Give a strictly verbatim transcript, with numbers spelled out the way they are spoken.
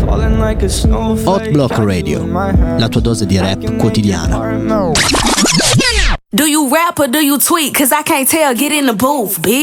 Hot Block Radio, la tua dose di rap quotidiana. Do you rap or do you tweet? Cause I can't tell, get in the booth, bitch.